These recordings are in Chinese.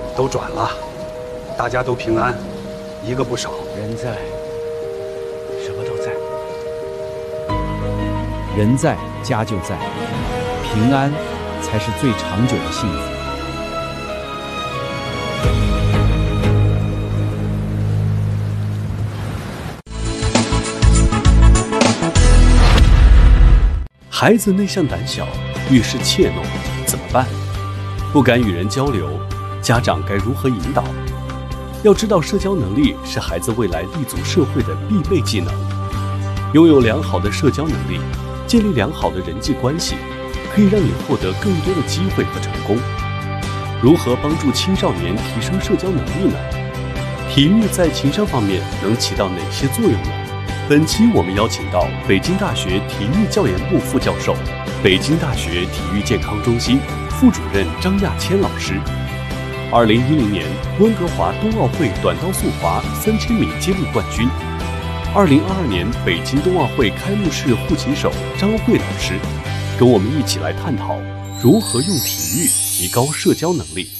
都转了，大家都平安，一个不少。 人在，什么都在。 人在家就在，平安才是最长久的幸福。 孩子内向胆小，遇事怯懦，怎么办？不敢与人交流，家长该如何引导？要知道，社交能力是孩子未来立足社会的必备技能。拥有良好的社交能力，建立良好的人际关系，可以让你获得更多的机会和成功。如何帮助青少年提升社交能力呢？体育在情商方面能起到哪些作用呢？本期我们邀请到北京大学体育教研部副教授、北京大学体育健康中心副主任张亚谦老师。2010年温哥华冬奥会短道速滑3000米接力冠军，2022年北京冬奥会开幕式护旗手张慧老师，跟我们一起来探讨如何用体育提高社交能力。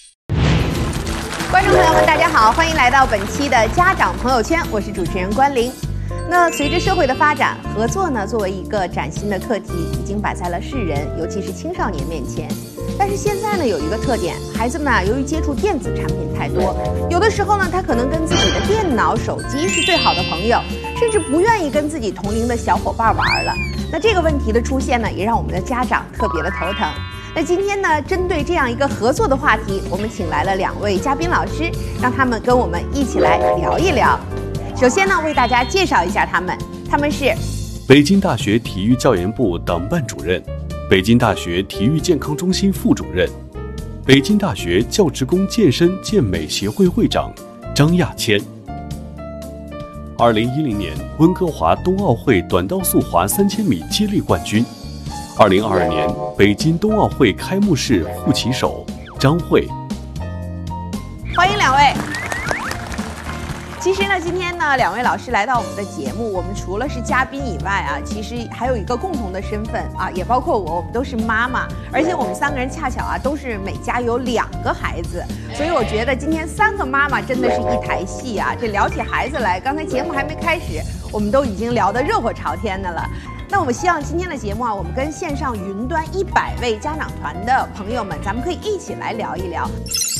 观众朋友们，大家好，欢迎来到本期的家长朋友圈，我是主持人关玲。那随着社会的发展，合作呢作为一个崭新的课题，已经摆在了世人，尤其是青少年面前。但是现在呢，有一个特点，孩子们由于接触电子产品太多，有的时候呢，他可能跟自己的电脑、手机是最好的朋友，甚至不愿意跟自己同龄的小伙伴玩了。那这个问题的出现呢，也让我们的家长特别的头疼。那今天呢，针对这样一个合作的话题，我们请来了2位嘉宾老师，让他们跟我们一起来聊一聊。首先呢，为大家介绍一下他们是北京大学体育教研部党办主任，北京大学体育健康中心副主任，北京大学教职工健身健美协会会长张亚谦。2010年温哥华冬奥会短道速滑3000米接力冠军，2022年北京冬奥会开幕式护旗手张慧。 欢迎2位。其实呢，今天呢，2位老师来到我们的节目，我们除了是嘉宾以外其实还有一个共同的身份也包括我们都是妈妈，而且我们3个人恰巧都是每家有2个孩子，所以我觉得今天3个妈妈真的是一台戏这聊起孩子来，刚才节目还没开始，我们都已经聊得热火朝天的了。那我们希望今天的节目我们跟线上云端100位家长团的朋友们，咱们可以一起来聊一聊。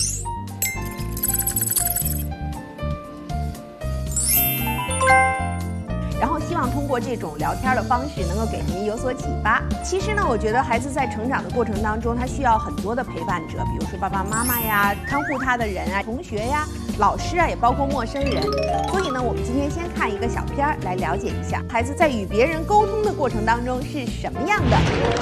然后希望通过这种聊天的方式能够给您有所启发。其实呢，我觉得孩子在成长的过程当中，他需要很多的陪伴者，比如说爸爸妈妈呀、看护他的人同学呀、老师也包括陌生人。所以呢，我们今天先看一个小片来了解一下孩子在与别人沟通的过程当中是什么样的。